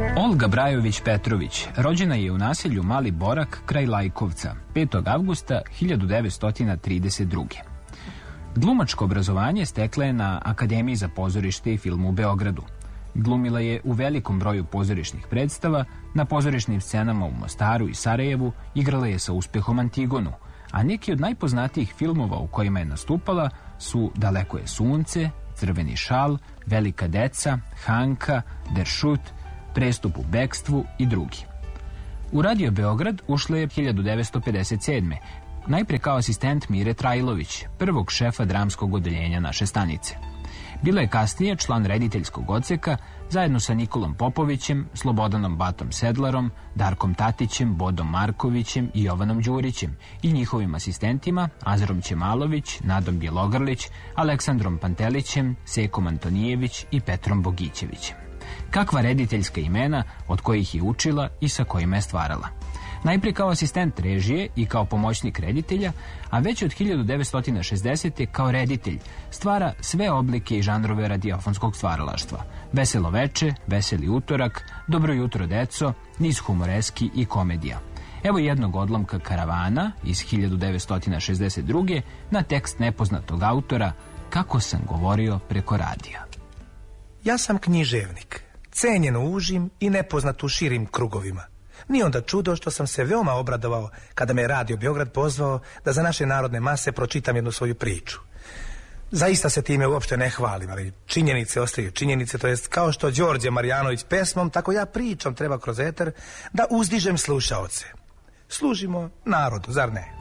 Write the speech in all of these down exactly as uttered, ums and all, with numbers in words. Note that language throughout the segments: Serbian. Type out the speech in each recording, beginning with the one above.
Olga Brajović-Petrović rođena je u naselju Mali Borak kraj Lajkovca petog avgusta hiljadu devetsto trideset druge. Glumačko obrazovanje stekla je na Akademiji za pozorište i film u Beogradu. Glumila je u velikom broju pozorišnih predstava, na pozorišnim scenama u Mostaru i Sarajevu igrala je sa uspehom Antigonu, a neki od najpoznatijih filmova u kojima je nastupala su Daleko je sunce, Crveni šal, Velika deca, Hanka, Der Šut, Prestup u bekstvu i drugi. U Radio Beograd ušla je hiljadu devetsto pedeset sedme. najpre kao asistent Mire Trajlović, prvog šefa dramskog odeljenja naše stanice. Bila je kasnije član rediteljskog odseka zajedno sa Nikolom Popovićem, Slobodanom Batom Sedlarom, Darkom Tatićem, Bodom Markovićem i Jovanom Đurićem i njihovim asistentima Azarom Ćemalović, Nadom Bjelogrlić, Aleksandrom Pantelićem, Sekom Antonijević i Petrom Bogićevićem. Kakva rediteljska imena od kojih je učila i sa kojima je stvarala. Najprije kao asistent režije i kao pomoćnik reditelja, a već od hiljadu devetsto šezdesete. kao reditelj stvara sve oblike i žanrove radiofonskog stvaralaštva. Veselo veče, Veseli utorak, Dobro jutro deco, niz humoreski i komedija. Evo jednog odlomka Karavana iz hiljadu devetsto šezdeset druge. na tekst nepoznatog autora Kako sam govorio preko radija. Ja sam književnik, cenjen u užim i nepoznat u širim krugovima. Nije onda čudo što sam se veoma obradovao kada me Radio Beograd pozvao da za naše narodne mase pročitam jednu svoju priču. Zaista se time uopšte ne hvalim, ali činjenice ostaju činjenice, to jest kao što Đorđe Marjanović pesmom, tako ja pričom treba kroz eter da uzdižem slušaoce. Služimo narodu, zar ne?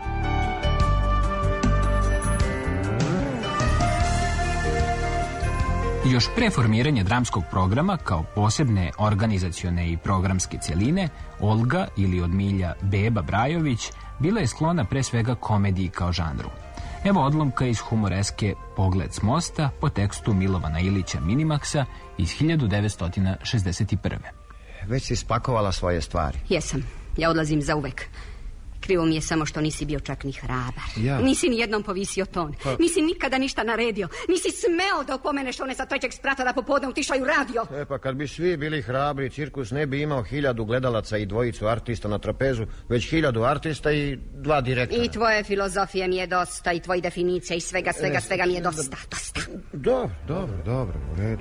Još pre formiranja dramskog programa kao posebne organizacione i programske cjeline, Olga ili od milja Beba Brajović bila je sklona pre svega komediji kao žanru. Evo odlomka iz humoreske Pogled s mosta po tekstu Milovana Ilića Minimaksa iz hiljadu devetsto šezdeset prve. Već si spakovala svoje stvari? Jesam, ja odlazim zauvek. Krivo mi je samo što nisi bio čak ni hrabar. Ja. Nisi ni jednom povisio ton. Pa... Nisi nikada ništa naredio. Nisi smeo da opomeneš one sa trećeg sprata da popodne utišaju radio. E pa kad bi svi bili hrabri, cirkus ne bi imao hiljadu gledalaca i dvojicu artista na trapezu, već hiljadu artista i dva direktora. I tvoje filozofije mi je dosta, i tvoji definicija i svega, svega, svega mi je dosta, dosta. Dobro, dobro, dobro, u redu.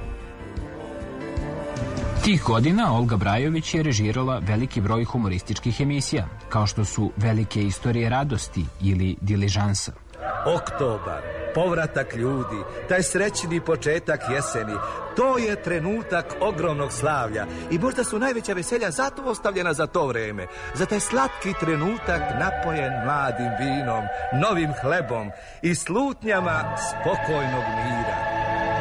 Tih godina Olga Brajović je režirala veliki broj humorističkih emisija, kao što su Velike istorije radosti ili Diližansa. Oktobar, povratak ljudi, taj srećni početak jeseni, to je trenutak ogromnog slavlja i možda su najveća veselja zato ostavljena za to vreme, za taj slatki trenutak napojen mladim vinom, novim hlebom i slutnjama spokojnog mira.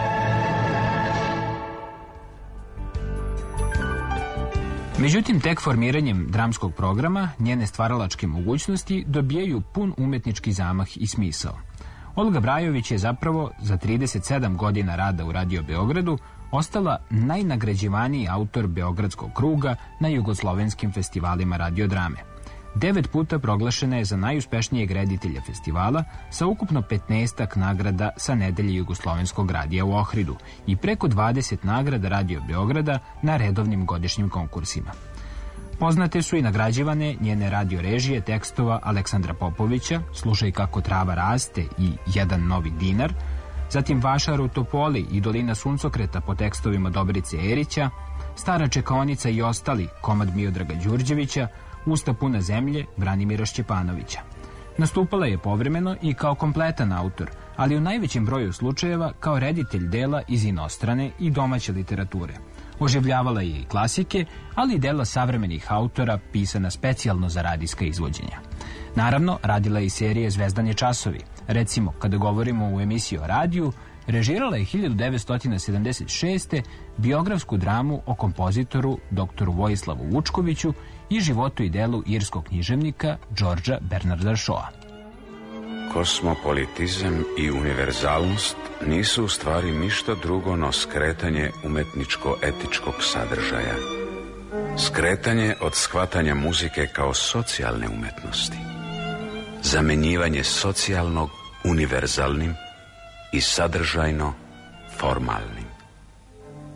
Međutim, tek formiranjem dramskog programa njene stvaralačke mogućnosti dobijaju pun umetnički zamah i smisao. Olga Brajović je zapravo za trideset sedam godina rada u Radio Beogradu ostala najnagrađivaniji autor Beogradskog kruga na jugoslovenskim festivalima radiodrame. Devet puta proglašena je za najuspešnijeg reditelja festivala sa ukupno petnaestak nagrada sa nedelje Jugoslovenskog radija u Ohridu i preko dvadeset nagrada Radio Beograda na redovnim godišnjim konkursima. Poznate su i nagrađivane njene radio režije tekstova Aleksandra Popovića, Slušaj kako trava raste i Jedan novi dinar, zatim Vašar u Topoli i Dolina suncokreta po tekstovima Dobrice Erića, Stara čekaonica i ostali, komad Miodraga Đurđevića, Usta puna zemlje Branimira Šćepanovića. Nastupala je povremeno i kao kompletan autor, ali u najvećem broju slučajeva kao reditelj dela iz inostrane i domaće literature. Oživljavala je i klasike, ali i dela savremenih autora pisana specijalno za radijska izvođenja. Naravno, radila je i serije Zvezdanje časovi. Recimo, kada govorimo u emisiji o radiju, režirala je hiljadu devetsto sedamdeset šeste. biografsku dramu o kompozitoru doktoru Vojislavu Vučkoviću i životu i delu irskog književnika Georgea Bernarda Shawa. Kosmopolitizam i univerzalnost nisu u stvari ništa drugo no skretanje umetničko-etičkog sadržaja. Skretanje od shvatanja muzike kao socijalne umetnosti. Zamenjivanje socijalnog univerzalnim i sadržajno formalnim.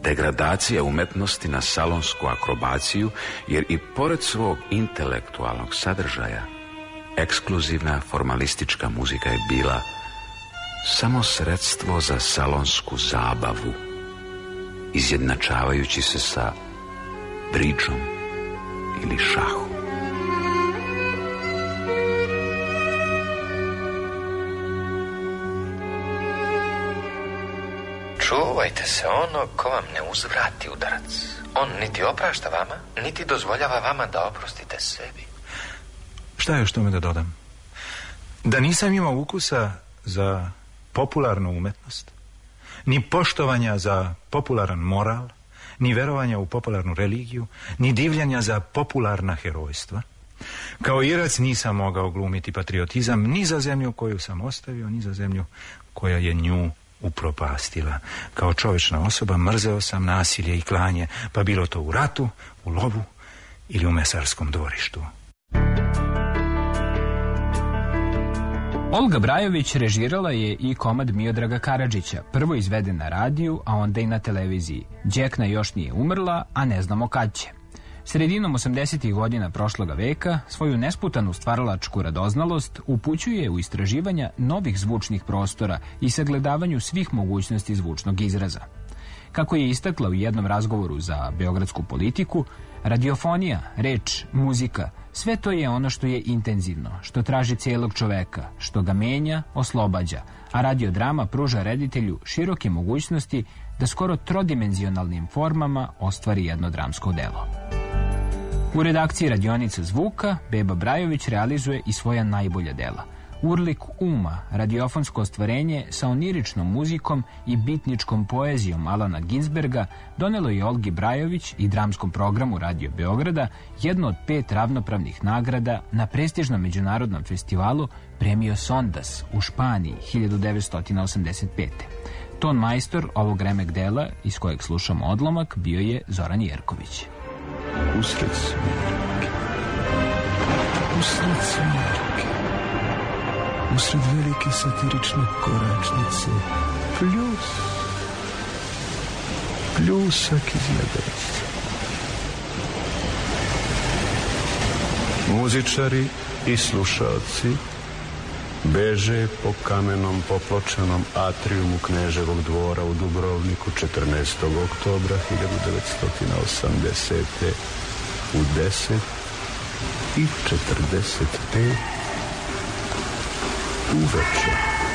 degradacija umetnosti na salonsku akrobaciju, jer i pored svog intelektualnog sadržaja, ekskluzivna formalistička muzika je bila samo sredstvo za salonsku zabavu, izjednačavajući se sa bridžom ili šahom. Čuvajte se onog ko vam ne uzvrati udarac. On niti oprašta vama, niti dozvoljava vama da oprostite sebi. Šta još tome da dodam? Da nisam imao ukusa za popularnu umetnost, ni poštovanja za popularan moral, ni verovanja u popularnu religiju, ni divljanja za popularna herojstva. Kao Irac nisam mogao glumiti patriotizam ni za zemlju koju sam ostavio, ni za zemlju koja je nju upropastila. Kao čovečna osoba mrzeo sam nasilje i klanje, pa bilo to u ratu, u lovu ili u mesarskom dvorištu. Olga Brajović režirala je i komad Miodraga Karadžića, prvo izveden na radiju, a onda i na televiziji. Đekna još nije umrla, a ne znamo kad će. Sredinom osamdesetih godina prošloga veka svoju nesputanu stvaralačku radoznalost upućuje u istraživanja novih zvučnih prostora i sagledavanju svih mogućnosti zvučnog izraza. Kako je istakla u jednom razgovoru za Beogradsku politiku, radiofonija, reč, muzika, sve to je ono što je intenzivno, što traži cijelog čoveka, što ga menja, oslobađa, a radiodrama pruža reditelju široke mogućnosti da skoro trodimenzionalnim formama ostvari jedno dramsko delo. U redakciji Radionica zvuka Beba Brajović realizuje i svoja najbolja dela. Urlik uma, radiofonsko ostvarenje sa oniričnom muzikom i bitničkom poezijom Alana Ginsberga, donelo je Olgi Brajović i dramskom programu Radio Beograda jedno od pet ravnopravnih nagrada na prestižnom međunarodnom festivalu Premio Sondas u Španiji hiljadu devetsto osamdeset pete. Ton majstor ovog remek dela, iz kojeg slušamo odlomak, bio je Zoran Jerković. Usred svirke, usred svirke, usred velike satirične koračnice, pljus, pljusak iz nebesa. Muzičari i slušalci beže po kamenom popločanom atrijumu Kneževog dvora u Dubrovniku četrnaestog oktobra hiljadu devetsto osamdesete u deset i četrdeset pet uveče.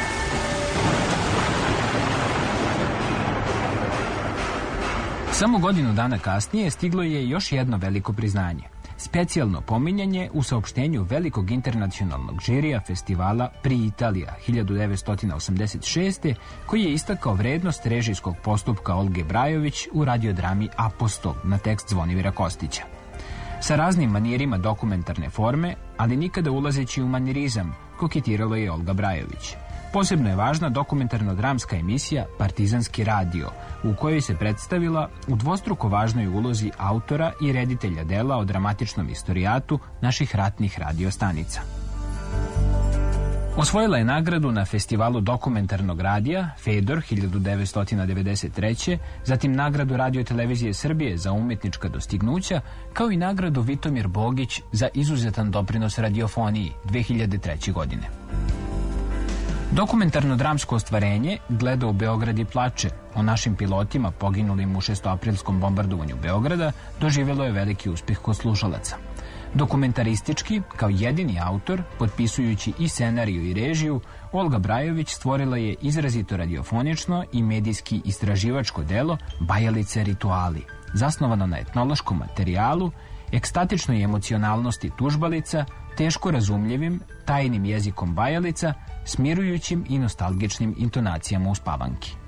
Samo godinu dana kasnije stiglo je još jedno veliko priznanje. Specijalno pominjanje u saopštenju velikog internacionalnog žirija festivala Pri Italija hiljadu devetsto osamdeset šeste. koji je istakao vrednost režijskog postupka Olge Brajović u radiodrami Apostol na tekst Zvonimira Kostića. Sa raznim manirima dokumentarne forme, ali nikada ulazeći u manirizam, koketirala je Olga Brajović. Posebno je važna dokumentarno-dramska emisija Partizanski radio, u kojoj se predstavila u dvostruko važnoj ulozi autora i reditelja dela o dramatičnom istorijatu naših ratnih radiostanica. Osvojila je nagradu na festivalu dokumentarnog radija Fedor hiljadu devetsto devedeset treće. zatim nagradu Radio-televizije Srbije za umetnička dostignuća, kao i nagradu Vitomir Bogić za izuzetan doprinos radiofoniji dve hiljade treće. godine. Dokumentarno-dramsko ostvarenje Gleda u Beograd i plače o našim pilotima poginulim u šestoaprilskom bombardovanju Beograda doživjelo je veliki uspjeh kod slušalaca. Dokumentaristički, kao jedini autor, potpisujući i scenariju i režiju, Olga Brajović stvorila je izrazito radiofonično i medijski istraživačko delo Bajalice rituali, zasnovano na etnološkom materijalu, ekstatičnoj emocionalnosti tužbalica, teško razumljivim, tajnim jezikom bajalica, smirujućim i nostalgičnim intonacijama uspavanki.